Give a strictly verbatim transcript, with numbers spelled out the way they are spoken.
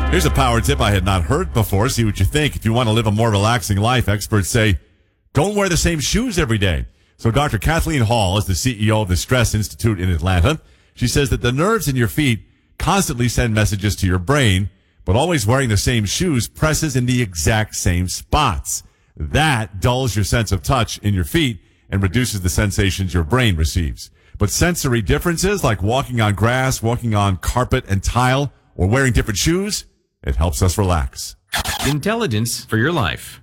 Here's a power tip I had not heard before. See what you think. If you want to live a more relaxing life, experts say don't wear the same shoes every day. So Doctor Kathleen Hall is the C E O of the Stress Institute in Atlanta. She says that the nerves in your feet constantly send messages to your brain, but always wearing the same shoes presses in the exact same spots. That dulls your sense of touch in your feet and reduces the sensations your brain receives. But sensory differences like walking on grass, walking on carpet and tile, or wearing different shoes, it helps us relax. Intelligence for your life.